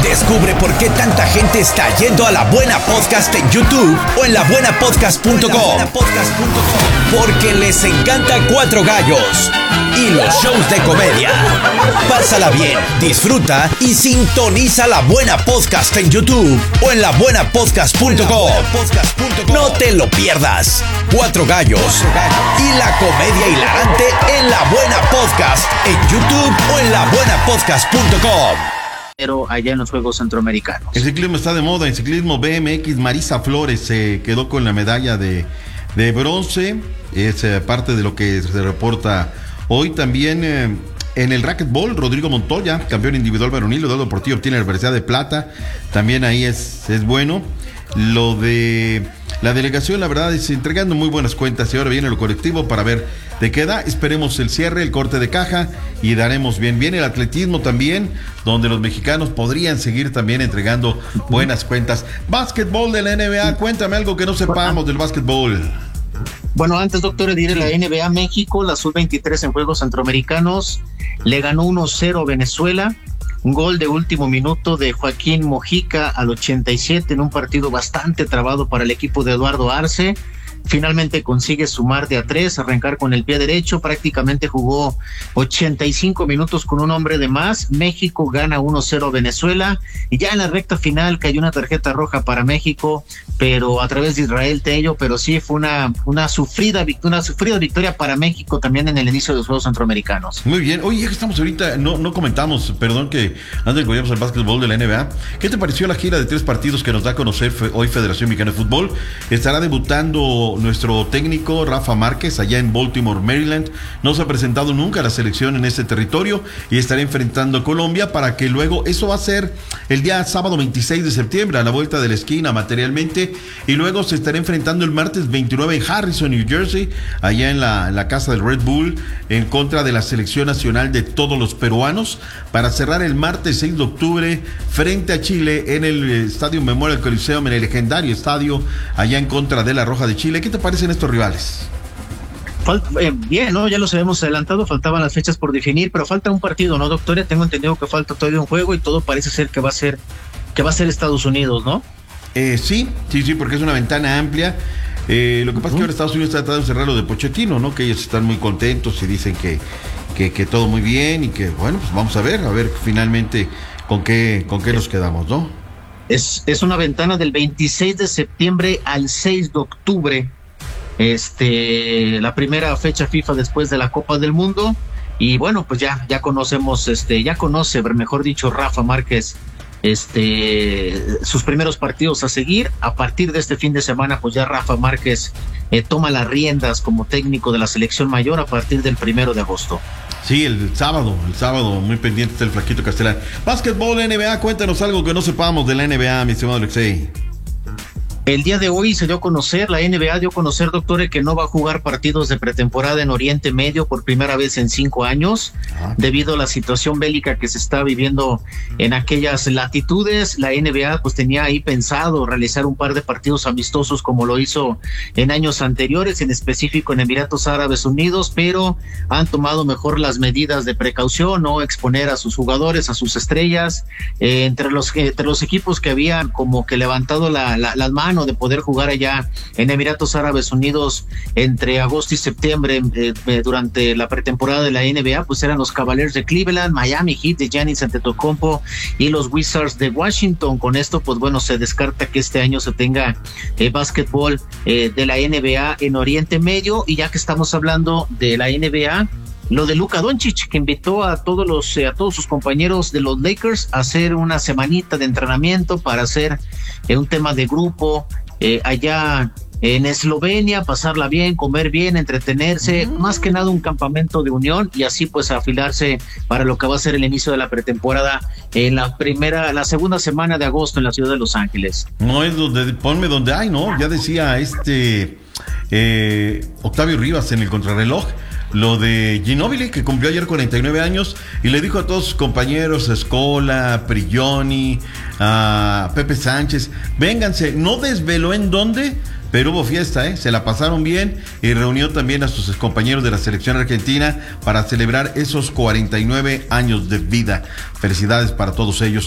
Descubre por qué tanta gente está yendo a La Buena Podcast en YouTube o en labuenapodcast.com. Porque les encanta Cuatro Gallos y los shows de comedia. Pásala bien, disfruta y sintoniza La Buena Podcast en YouTube o en labuenapodcast.com. No te lo pierdas. Cuatro Gallos y la comedia hilarante en La Buena Podcast en YouTube o en labuenapodcast.com. Pero allá en los Juegos Centroamericanos. El ciclismo está de moda. En ciclismo BMX, Marisa Flores se quedó con la medalla de bronce. Es parte de lo que se reporta hoy. También en el racquetball, Rodrigo Montoya, campeón individual varonil. Eduardo Portillo obtiene la medalla de plata. También ahí es bueno. Lo de la delegación, la verdad, es entregando muy buenas cuentas. Y ahora viene lo colectivo para ver de qué da. Esperemos el cierre, el corte de caja y daremos bien. Viene el atletismo también, donde los mexicanos podrían seguir también entregando buenas cuentas. Básquetbol de la NBA, cuéntame algo que no sepamos del básquetbol. Bueno, antes, doctor, diré la NBA México, la sub-23 en Juegos Centroamericanos, le ganó 1-0 a Venezuela. Un gol de último minuto de Joaquín Mojica al 87 en un partido bastante trabado para el equipo de Eduardo Arce. Finalmente consigue sumar de a 3, arrancar con el pie derecho, prácticamente jugó 85 minutos con un hombre de más. México gana 1-0 a Venezuela y ya en la recta final cayó una tarjeta roja para México, pero a través de Israel Tello, pero sí fue una sufrida victoria para México también en el inicio de los Juegos Centroamericanos. Muy bien, oye, ya que estamos ahorita, no comentamos, perdón que antes de que vayamos al básquetbol de la NBA, ¿qué te pareció la gira de 3 partidos que nos da a conocer hoy Federación Mexicana de Fútbol? Estará debutando nuestro técnico Rafa Márquez allá en Baltimore, Maryland. No se ha presentado nunca la selección en ese territorio y estará enfrentando a Colombia para que luego, eso va a ser el día sábado 26 de septiembre a la vuelta de la esquina materialmente, y luego se estará enfrentando el martes 29 en Harrison, New Jersey, allá en la casa del Red Bull, en contra de la selección nacional de todos los peruanos, para cerrar el martes 6 de octubre frente a Chile en el Estadio Memorial Coliseum, en el legendario estadio allá en contra de la Roja de Chile. ¿Qué te parecen estos rivales? Bien, ¿no? Ya los habíamos adelantado, faltaban las fechas por definir, pero falta un partido, ¿no, doctora? Tengo entendido que falta todavía un juego y todo parece ser que va a ser Estados Unidos, ¿no? Sí, porque es una ventana amplia. Lo que pasa es que ahora Estados Unidos está tratando de cerrar lo de Pochettino, ¿no? Que ellos están muy contentos y dicen que todo muy bien y que, bueno, pues vamos a ver finalmente con qué nos quedamos, ¿no? Es una ventana del 26 de septiembre al 6 de octubre. La primera fecha FIFA después de la Copa del Mundo. Y bueno, pues ya conocemos, mejor dicho, Rafa Márquez, sus primeros partidos a seguir. A partir de este fin de semana, pues ya Rafa Márquez toma las riendas como técnico de la selección mayor a partir del 1 de agosto. Sí, el sábado, muy pendiente está el flaquito Castellán. Básquetbol, NBA, cuéntanos algo que no sepamos de la NBA, mi estimado Alexei. El día de hoy se dio a conocer, la NBA dio a conocer, doctor, que no va a jugar partidos de pretemporada en Oriente Medio por primera vez en 5 años, debido a la situación bélica que se está viviendo en aquellas latitudes. La NBA pues tenía ahí pensado realizar un par de partidos amistosos como lo hizo en años anteriores, en específico en Emiratos Árabes Unidos, pero han tomado mejor las medidas de precaución, no exponer a sus jugadores, a sus estrellas, entre los equipos que habían como que levantado las manos de poder jugar allá en Emiratos Árabes Unidos entre agosto y septiembre durante la pretemporada de la NBA, pues eran los Cavaliers de Cleveland, Miami Heat de Giannis Antetokounmpo y los Wizards de Washington. Con esto, pues bueno, se descarta que este año se tenga básquetbol de la NBA en Oriente Medio. Y ya que estamos hablando de la NBA, lo de Luka Doncic, que invitó a todos sus compañeros de los Lakers a hacer una semanita de entrenamiento para hacer un tema de grupo allá en Eslovenia, pasarla bien, comer bien, entretenerse, más que nada un campamento de unión y así pues afilarse para lo que va a ser el inicio de la pretemporada en la segunda semana de agosto en la ciudad de Los Ángeles. No es ponme donde hay, ¿no? Ya decía Octavio Rivas en el contrarreloj lo de Ginóbili, que cumplió ayer 49 años y le dijo a todos sus compañeros, a Scola, Prigioni, a Pepe Sánchez, vénganse. No desveló en dónde, pero hubo fiesta, se la pasaron bien y reunió también a sus compañeros de la selección argentina para celebrar esos 49 años de vida. Felicidades para todos ellos.